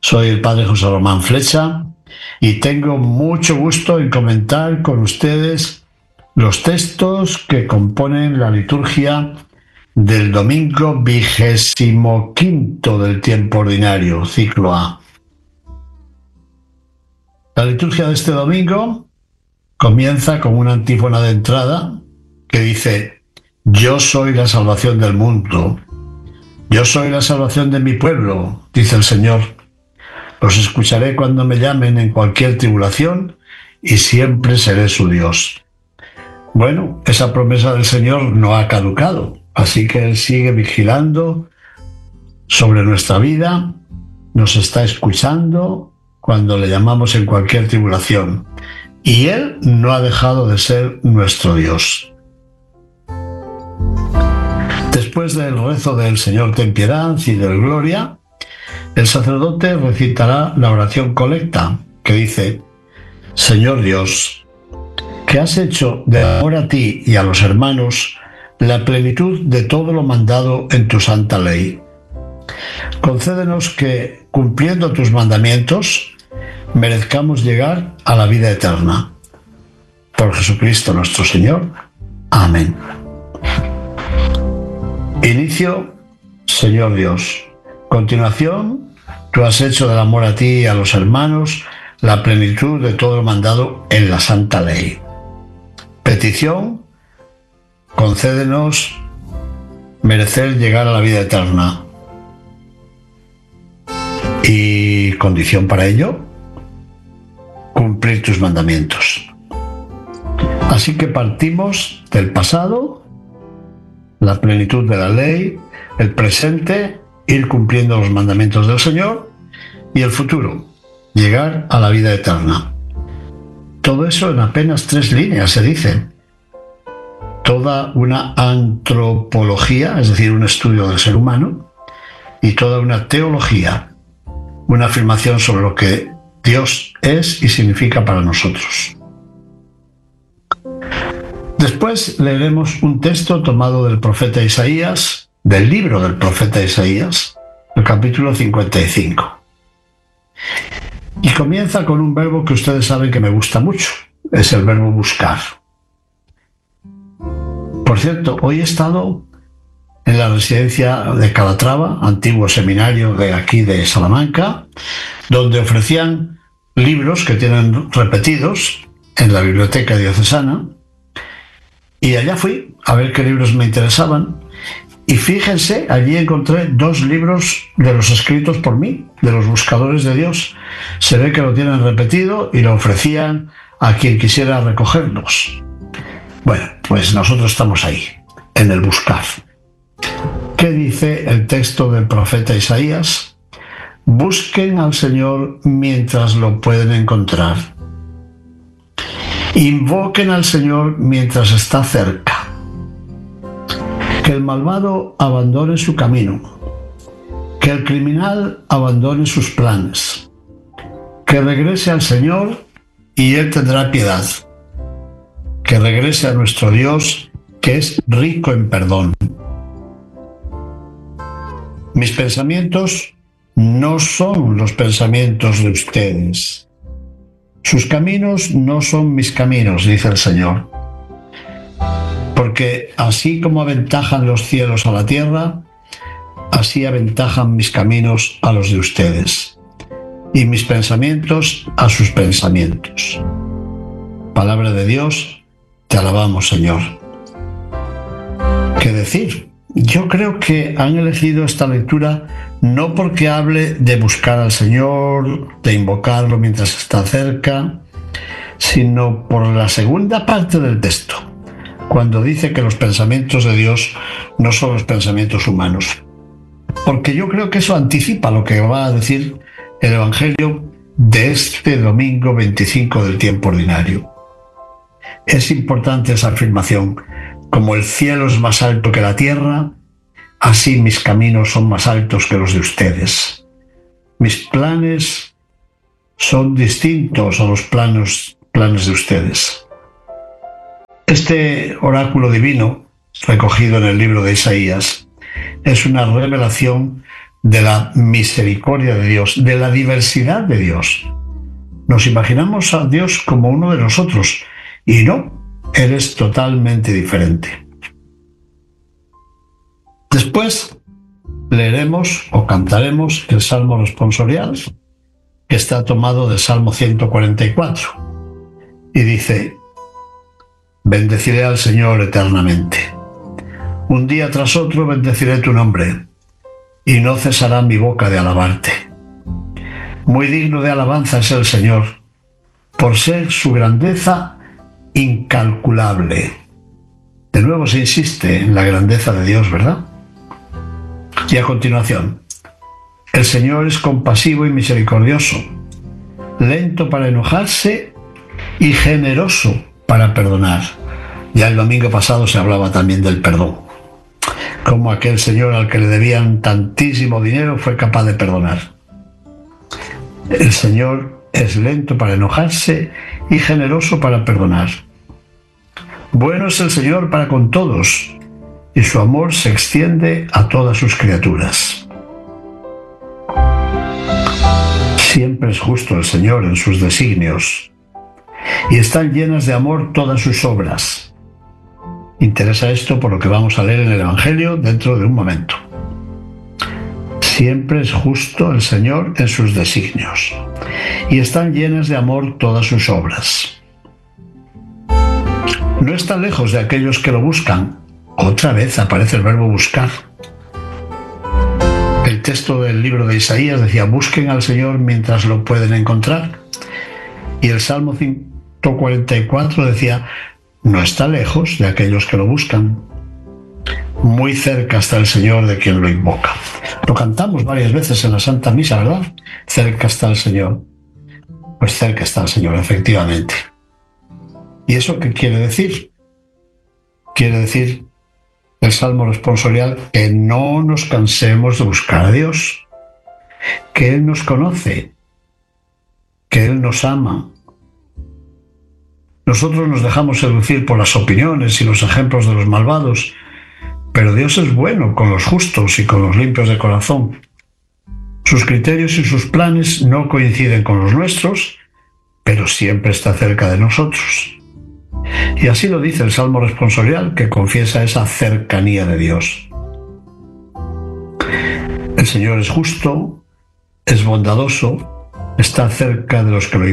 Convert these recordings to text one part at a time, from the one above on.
Soy el Padre José Román Flecha y tengo mucho gusto en comentar con ustedes los textos que componen la liturgia del domingo 25 del tiempo ordinario, ciclo A. La liturgia de este domingo comienza con una antífona de entrada que dice: yo soy la salvación del mundo, yo soy la salvación de mi pueblo, dice el Señor. Los escucharé cuando me llamen en cualquier tribulación y siempre seré su Dios. Bueno, esa promesa del Señor no ha caducado, así que Él sigue vigilando sobre nuestra vida, nos está escuchando cuando le llamamos en cualquier tribulación, y Él no ha dejado de ser nuestro Dios. Después del rezo del Señor ten piedad y del Gloria, el sacerdote recitará la oración colecta, que dice: Señor Dios, que has hecho de amor a ti y a los hermanos la plenitud de todo lo mandado en tu santa ley. Concédenos que, cumpliendo tus mandamientos, merezcamos llegar a la vida eterna. Por Jesucristo nuestro Señor. Amén. Inicio, Señor Dios. Continuación, tú has hecho del amor a ti y a los hermanos la plenitud de todo lo mandado en la santa ley. Petición, concédenos merecer llegar a la vida eterna. Y condición para ello, cumplir tus mandamientos. Así que partimos del pasado, la plenitud de la ley, el presente, ir cumpliendo los mandamientos del Señor, y el futuro, llegar a la vida eterna. Todo eso en apenas 3 líneas se dice. Toda una antropología, es decir, un estudio del ser humano, y toda una teología, una afirmación sobre lo que Dios es y significa para nosotros. Después leeremos un texto tomado del profeta Isaías, del libro del profeta Isaías, el capítulo 55. Y comienza con un verbo que ustedes saben que me gusta mucho, es el verbo buscar. Por cierto, hoy he estado en la residencia de Calatrava, antiguo seminario de aquí de Salamanca, donde ofrecían libros que tienen repetidos en la biblioteca diocesana, y allá fui a ver qué libros me interesaban. Y fíjense, allí encontré 2 libros de los escritos por mí, de los buscadores de Dios. Se ve que lo tienen repetido y lo ofrecían a quien quisiera recogerlos. Bueno, pues nosotros estamos ahí, en el buscar. ¿Qué dice el texto del profeta Isaías? Busquen al Señor mientras lo pueden encontrar. Invoquen al Señor mientras está cerca. Que el malvado abandone su camino, que el criminal abandone sus planes, que regrese al Señor y Él tendrá piedad, que regrese a nuestro Dios, que es rico en perdón. Mis pensamientos no son los pensamientos de ustedes. Sus caminos no son mis caminos, dice el Señor. Porque así como aventajan los cielos a la tierra, así aventajan mis caminos a los de ustedes, y mis pensamientos a sus pensamientos. Palabra de Dios, te alabamos, Señor. ¿Qué decir? Yo creo que han elegido esta lectura no porque hable de buscar al Señor, de invocarlo mientras está cerca, sino por la segunda parte del texto, cuando dice que los pensamientos de Dios no son los pensamientos humanos. Porque yo creo que eso anticipa lo que va a decir el Evangelio de este domingo 25 del tiempo ordinario. Es importante esa afirmación. Como el cielo es más alto que la tierra, así mis caminos son más altos que los de ustedes. Mis planes son distintos a los planes de ustedes. Este oráculo divino, recogido en el libro de Isaías, es una revelación de la misericordia de Dios, de la diversidad de Dios. Nos imaginamos a Dios como uno de nosotros y no, Él es totalmente diferente. Después leeremos o cantaremos el Salmo responsorial, que está tomado del Salmo 144, y dice: bendeciré al Señor eternamente. Un día tras otro bendeciré tu nombre, y no cesará mi boca de alabarte. Muy digno de alabanza es el Señor, por ser su grandeza incalculable. De nuevo se insiste en la grandeza de Dios, ¿verdad? Y a continuación: el Señor es compasivo y misericordioso, lento para enojarse y generoso para perdonar. Ya el domingo pasado se hablaba también del perdón, como aquel señor al que le debían tantísimo dinero fue capaz de perdonar. El Señor es lento para enojarse y generoso para perdonar. Bueno es el Señor para con todos, y su amor se extiende a todas sus criaturas. Siempre es justo el Señor en sus designios, y están llenas de amor todas sus obras. Interesa esto por lo que vamos a leer en el Evangelio dentro de un momento. Siempre es justo el Señor en sus designios, y están llenas de amor todas sus obras. No está lejos de aquellos que lo buscan. Otra vez aparece el verbo buscar. El texto del libro de Isaías decía: busquen al Señor mientras lo pueden encontrar. Y el Salmo 144 decía: no está lejos de aquellos que lo buscan. Muy cerca está el Señor de quien lo invoca. Lo cantamos varias veces en la Santa Misa, ¿verdad? Cerca está el Señor. Pues cerca está el Señor, efectivamente. ¿Y eso qué quiere decir? Quiere decir el Salmo responsorial que no nos cansemos de buscar a Dios, que Él nos conoce, que Él nos ama. Nosotros nos dejamos seducir por las opiniones y los ejemplos de los malvados, pero Dios es bueno con los justos y con los limpios de corazón. Sus criterios y sus planes no coinciden con los nuestros, pero siempre está cerca de nosotros. Y así lo dice el Salmo responsorial, que confiesa esa cercanía de Dios. El Señor es justo, es bondadoso, está cerca de los que lo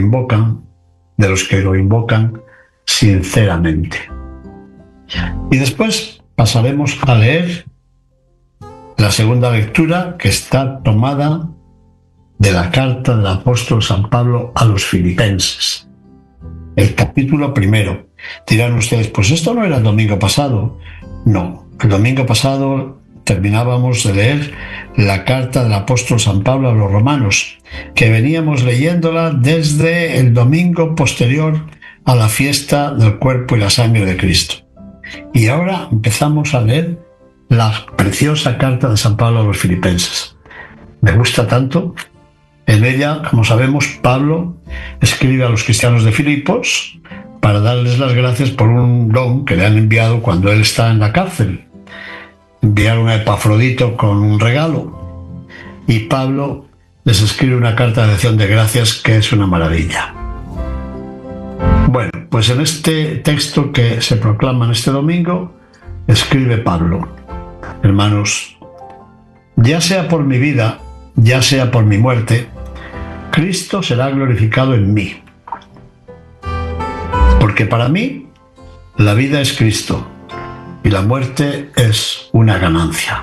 invocan sinceramente. Y después pasaremos a leer la segunda lectura, que está tomada de la carta del apóstol San Pablo a los Filipenses, el capítulo 1. Dirán ustedes: pues esto no era el domingo pasado. No, el domingo pasado terminábamos de leer la carta del apóstol San Pablo a los romanos, que veníamos leyéndola desde el domingo posterior a la fiesta del cuerpo y la sangre de Cristo. Y ahora empezamos a leer la preciosa carta de San Pablo a los Filipenses. Me gusta tanto. En ella, como sabemos, Pablo escribe a los cristianos de Filipos para darles las gracias por un don que le han enviado cuando él está en la cárcel. Enviaron a Epafrodito con un regalo, y Pablo les escribe una carta de acción de gracias que es una maravilla. Bueno, pues en este texto que se proclama en este domingo, escribe Pablo: hermanos, ya sea por mi vida, ya sea por mi muerte, Cristo será glorificado en mí. Porque para mí la vida es Cristo y la muerte es una ganancia.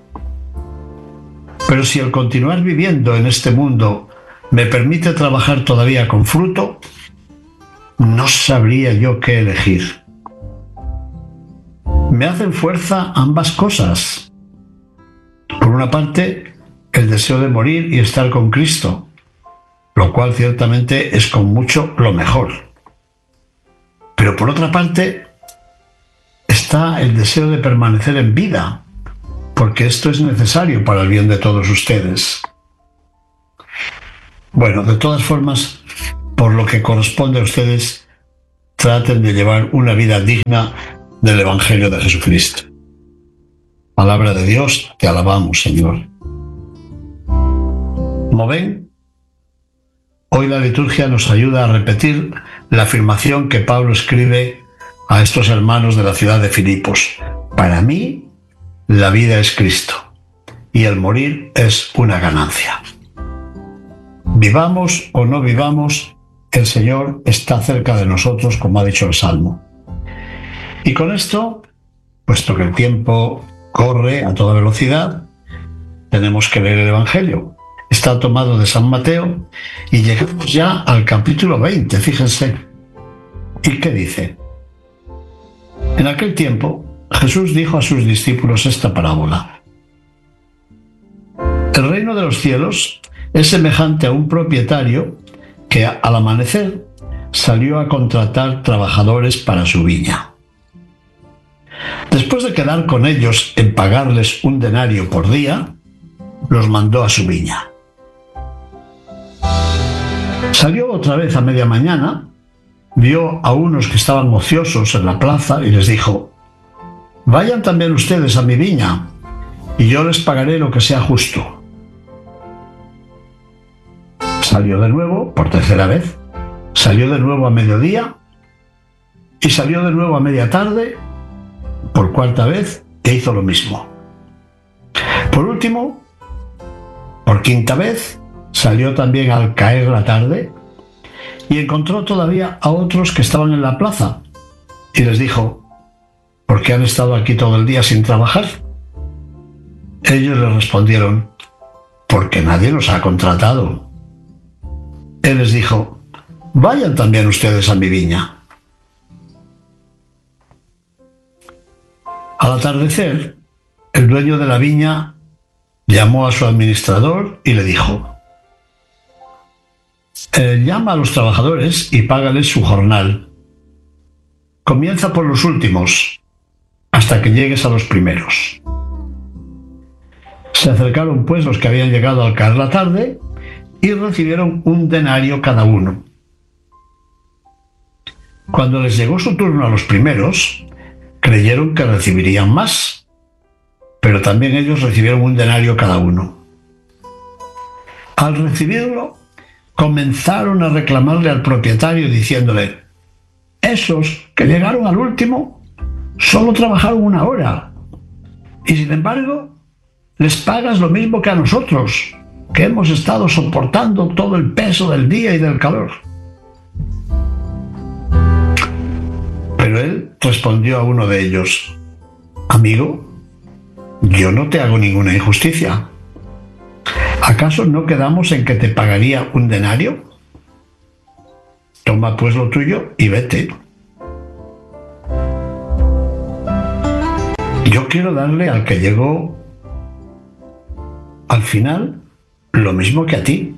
Pero si el continuar viviendo en este mundo me permite trabajar todavía con fruto, no sabría yo qué elegir. Me hacen fuerza ambas cosas. Por una parte, el deseo de morir y estar con Cristo, lo cual ciertamente es con mucho lo mejor. Pero por otra parte, está el deseo de permanecer en vida, porque esto es necesario para el bien de todos ustedes. Bueno, de todas formas, por lo que corresponde a ustedes, traten de llevar una vida digna del Evangelio de Jesucristo. Palabra de Dios, te alabamos, Señor. Como ven, hoy la liturgia nos ayuda a repetir la afirmación que Pablo escribe a estos hermanos de la ciudad de Filipos. Para mí, la vida es Cristo y el morir es una ganancia. Vivamos o no vivamos, el Señor está cerca de nosotros, como ha dicho el Salmo. Y con esto, puesto que el tiempo corre a toda velocidad, tenemos que leer el Evangelio. Está tomado de San Mateo y llegamos ya al capítulo 20, fíjense. ¿Y qué dice? En aquel tiempo, Jesús dijo a sus discípulos esta parábola. El reino de los cielos es semejante a un propietario que al amanecer salió a contratar trabajadores para su viña. Después de quedar con ellos en pagarles un denario por día, los mandó a su viña. Salió otra vez a media mañana, vio a unos que estaban ociosos en la plaza y les dijo: «Vayan también ustedes a mi viña, y yo les pagaré lo que sea justo». Salió de nuevo, por tercera vez, salió de nuevo a mediodía, y salió de nuevo a media tarde, por cuarta vez, e hizo lo mismo. Por último, por quinta vez, salió también al caer la tarde y encontró todavía a otros que estaban en la plaza y les dijo: «¿Por qué han estado aquí todo el día sin trabajar?». Ellos le respondieron: «Porque nadie nos ha contratado». Él les dijo: «Vayan también ustedes a mi viña». Al atardecer, el dueño de la viña llamó a su administrador y le dijo: «Llama a los trabajadores y págales su jornal. Comienza por los últimos, hasta que llegues a los primeros». Se acercaron pues los que habían llegado al caer la tarde y recibieron un denario cada uno. Cuando les llegó su turno a los primeros, creyeron que recibirían más, pero también ellos recibieron un denario cada uno. Al recibirlo, comenzaron a reclamarle al propietario diciéndole: «Esos que llegaron al último solo trabajaron 1 hora, y sin embargo les pagas lo mismo que a nosotros, que hemos estado soportando todo el peso del día y del calor». Pero él respondió a uno de ellos: «Amigo, yo no te hago ninguna injusticia. ¿Acaso no quedamos en que te pagaría un denario? Toma pues lo tuyo y vete. Yo quiero darle al que llegó al final lo mismo que a ti.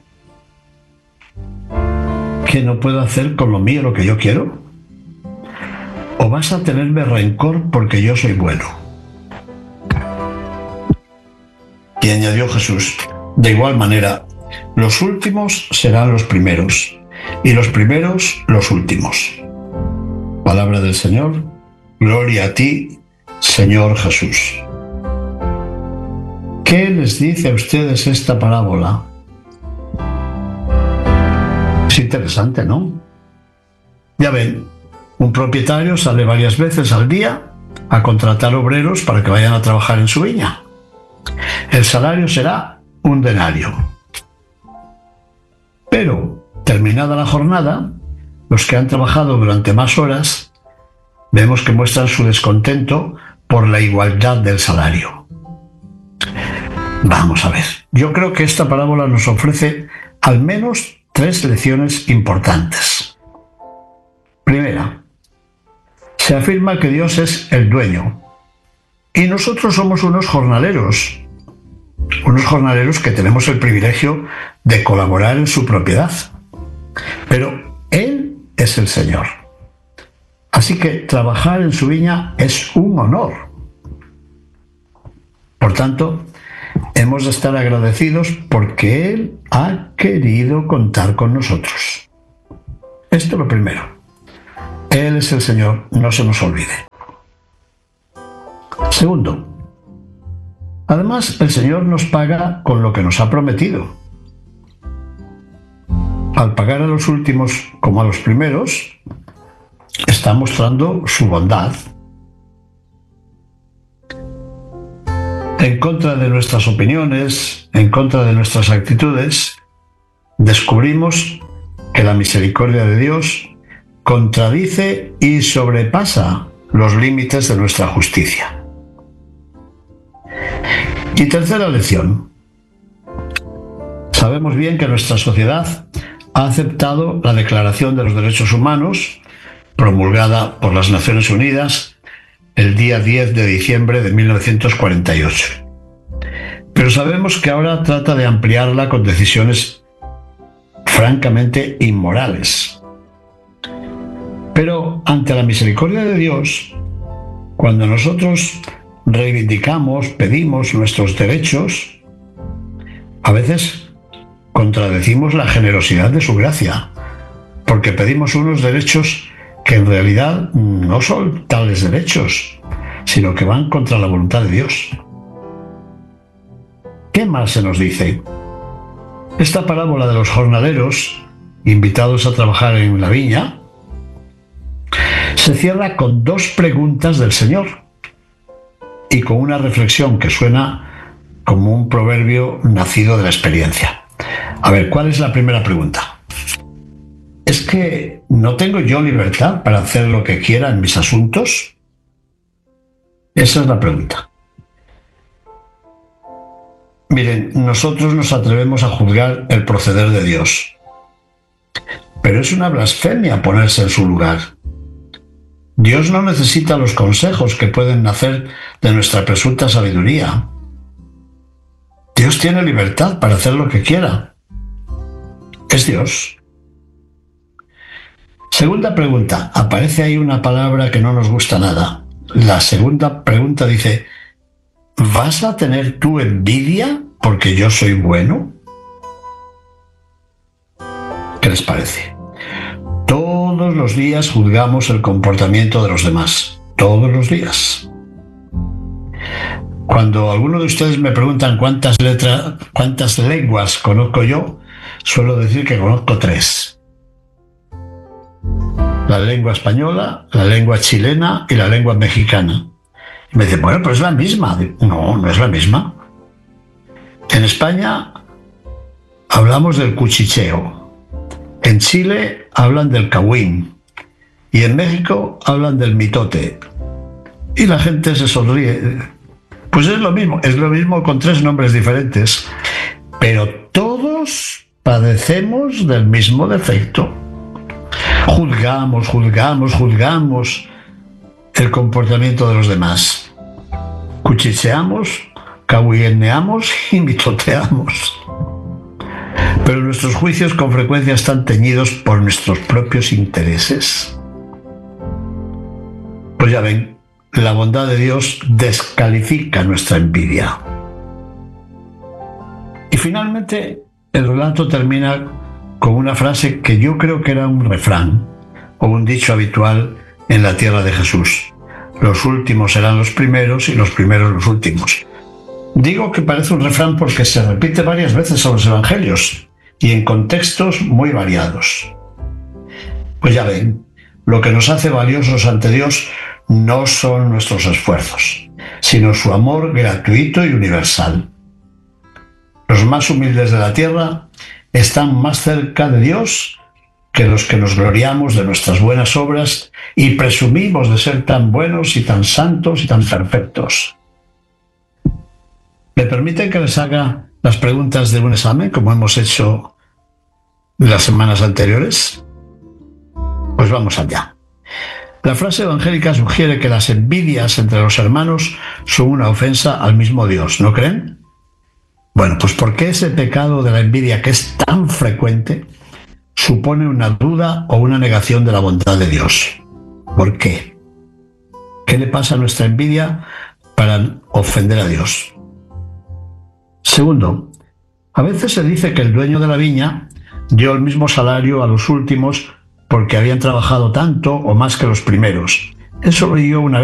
¿Qué no puedo hacer con lo mío lo que yo quiero? ¿O vas a tenerme rencor porque yo soy bueno?». Y añadió Jesús: «De igual manera, los últimos serán los primeros, y los primeros los últimos». Palabra del Señor. Gloria a ti, Señor Jesús. ¿Qué les dice a ustedes esta parábola? Es interesante, ¿no? Ya ven, un propietario sale varias veces al día a contratar obreros para que vayan a trabajar en su viña. El salario será un denario. Pero, terminada la jornada, los que han trabajado durante más horas, vemos que muestran su descontento por la igualdad del salario. Vamos a ver, yo creo que esta parábola nos ofrece al menos 3 lecciones importantes. Primera, se afirma que Dios es el dueño y nosotros somos unos jornaleros que tenemos el privilegio de colaborar en su propiedad. Pero Él es el Señor. Así que trabajar en su viña es un honor. Por tanto, hemos de estar agradecidos porque Él ha querido contar con nosotros. Esto es lo primero. Él es el Señor, no se nos olvide. Segundo, además el Señor nos paga con lo que nos ha prometido. al pagar a los últimos como a los primeros, está mostrando su bondad. En contra de nuestras opiniones, en contra de nuestras actitudes, descubrimos que la misericordia de Dios contradice y sobrepasa los límites de nuestra justicia. Y tercera lección. Sabemos bien que nuestra sociedad ha aceptado la Declaración de los Derechos Humanos, promulgada por las Naciones Unidas el día 10 de diciembre de 1948. Pero sabemos que ahora trata de ampliarla con decisiones francamente inmorales. Pero ante la misericordia de Dios, cuando nosotros reivindicamos, pedimos nuestros derechos, a veces contradecimos la generosidad de su gracia, porque pedimos unos derechos que en realidad no son tales derechos, sino que van contra la voluntad de Dios. ¿Qué más se nos dice? Esta parábola de los jornaleros invitados a trabajar en la viña se cierra con dos preguntas del Señor y con una reflexión que suena como un proverbio nacido de la experiencia. A ver, ¿cuál es la primera pregunta? ¿Es que no tengo yo libertad para hacer lo que quiera en mis asuntos? Esa es la pregunta. Miren, nosotros nos atrevemos a juzgar el proceder de Dios, pero es una blasfemia ponerse en su lugar. Dios no necesita los consejos que pueden nacer de nuestra presunta sabiduría. Dios tiene libertad para hacer lo que quiera. Es Dios. Segunda pregunta. Aparece ahí una palabra que no nos gusta nada. La segunda pregunta dice: ¿vas a tener tú envidia porque yo soy bueno? ¿Qué les parece? Todos los días juzgamos el comportamiento de los demás. Todos los días. Cuando alguno de ustedes me preguntan cuántas lenguas conozco yo, suelo decir que conozco 3. La lengua española, la lengua chilena y la lengua mexicana. Y me dicen, bueno, pero es la misma. No, no es la misma. En España hablamos del cuchicheo. En Chile hablan del cahuín. Y en México hablan del mitote. Y la gente se sonríe. Pues es lo mismo con 3 nombres diferentes. Pero todos padecemos del mismo defecto. Juzgamos el comportamiento de los demás. Cuchicheamos, cahuineamos y mitoteamos. Pero nuestros juicios con frecuencia están teñidos por nuestros propios intereses. Pues ya ven, la bondad de Dios descalifica nuestra envidia. Y finalmente, el relato termina con una frase que yo creo que era un refrán o un dicho habitual en la tierra de Jesús: los últimos serán los primeros y los primeros los últimos. Digo que parece un refrán porque se repite varias veces en los evangelios y en contextos muy variados. Pues ya ven, lo que nos hace valiosos ante Dios no son nuestros esfuerzos, sino su amor gratuito y universal. Los más humildes de la tierra están más cerca de Dios que los que nos gloriamos de nuestras buenas obras y presumimos de ser tan buenos y tan santos y tan perfectos. ¿Me permiten que les haga las preguntas de un examen, como hemos hecho las semanas anteriores? Pues vamos allá. La frase evangélica sugiere que las envidias entre los hermanos son una ofensa al mismo Dios, ¿no creen? Bueno, pues ¿por qué ese pecado de la envidia, que es tan frecuente, supone una duda o una negación de la bondad de Dios? ¿Por qué? ¿Qué le pasa a nuestra envidia para ofender a Dios? Segundo, a veces se dice que el dueño de la viña dio el mismo salario a los últimos porque habían trabajado tanto o más que los primeros. Eso lo oí yo una vez